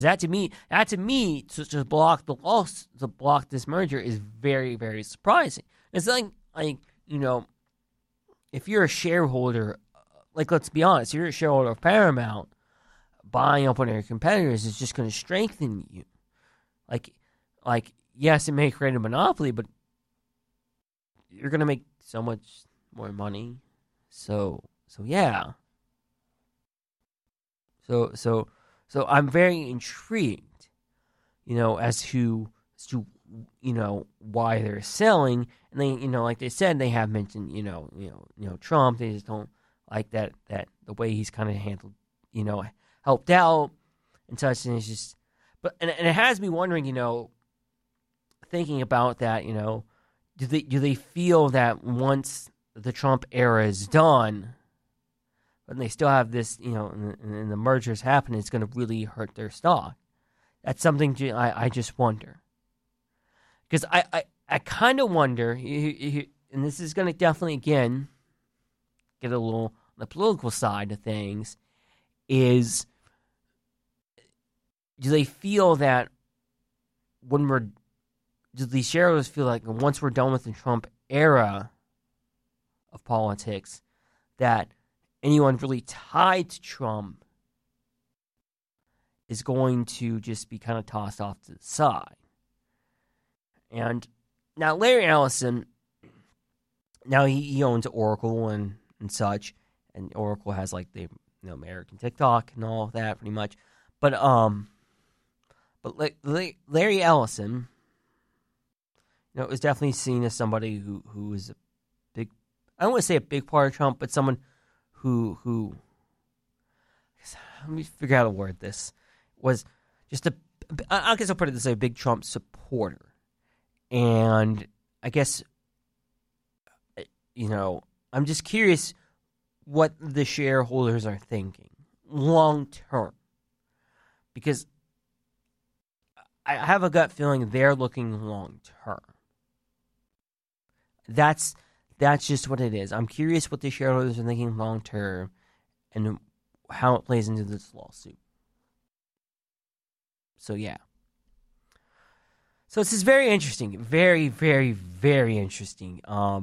That to me, to block the loss, to block this merger is very, very surprising. It's like if you're a shareholder, like let's be honest, you're a shareholder of Paramount, buying up on your competitors is just going to strengthen you. Like yes, it may create a monopoly, but you're going to make so much more money. So yeah. So I'm very intrigued, as to why they're selling, and they, like they said, they have mentioned, Trump. They just don't like that the way he's kind of handled, helped out and such, and it's just, and it has me wondering, thinking about that, do they feel that once the Trump era is done, but they still have this, and the mergers happen, it's going to really hurt their stock? That's something I just wonder. Because I kind of wonder, and this is going to definitely, again, get a little on the political side of things, is do they feel that do these shareholders feel like once we're done with the Trump era of politics, that anyone really tied to Trump is going to just be kind of tossed off to the side? And now Larry Ellison, now he owns Oracle and such, and Oracle has like the American TikTok and all that pretty much. But Larry Ellison, is definitely seen as somebody who is a big, I don't want to say a big part of Trump, but someone who let me figure out how to word this, was just I guess I'll put it this way, a big Trump supporter. And I guess, I'm just curious what the shareholders are thinking long term. Because I have a gut feeling they're looking long term. That's just what it is. I'm curious what the shareholders are thinking long term and how it plays into this lawsuit. So, yeah. So this is very interesting, very, very, very interesting.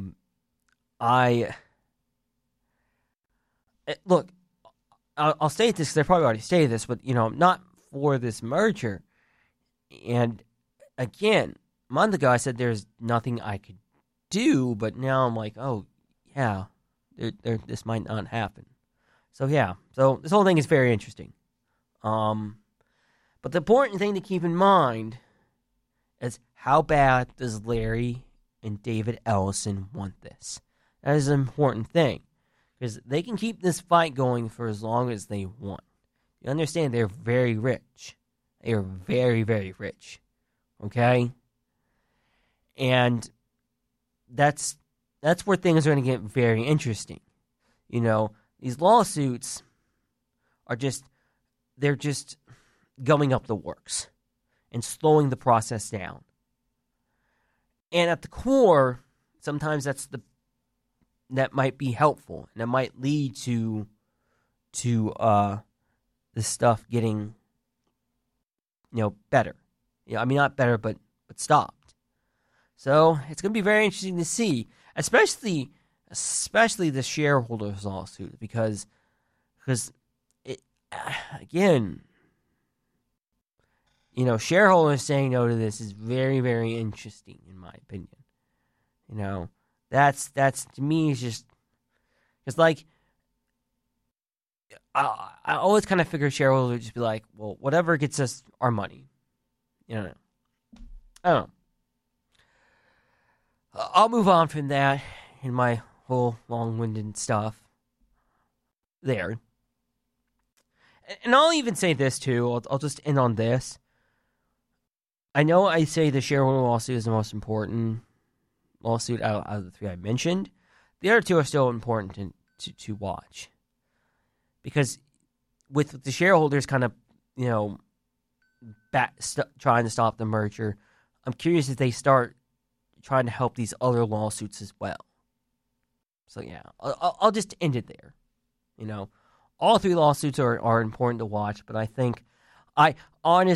Look, I'll state this because I probably already stated this, but I'm not for this merger. And again, a month ago I said there's nothing I could do, but now I'm like, oh yeah, this might not happen. So yeah, so this whole thing is very interesting. But the important thing to keep in mind is how bad does Larry and David Ellison want this? That is an important thing, because they can keep this fight going for as long as they want. You understand, they're very rich. They are very, very rich. Okay? And that's where things are going to get very interesting. These lawsuits are they're just gumming up the works and slowing the process down. And at the core, sometimes that might be helpful, and that might lead to this stuff getting better. I mean, not better, but stopped. So it's going to be very interesting to see, especially the shareholders lawsuit, because it again, shareholders saying no to this is very, very interesting, in my opinion. That's to me is just, it's like, I always kind of figure shareholders would just be like, well, whatever gets us our money. I don't know. I'll move on from that in my whole long-winded stuff there. And I'll even say this too. I'll just end on this. I know I say the shareholder lawsuit is the most important lawsuit out of the three I mentioned. The other two are still important to watch. Because with the shareholders kind of, trying to stop the merger, I'm curious if they start trying to help these other lawsuits as well. So yeah, I'll just end it there. All three lawsuits are important to watch, but I think I honestly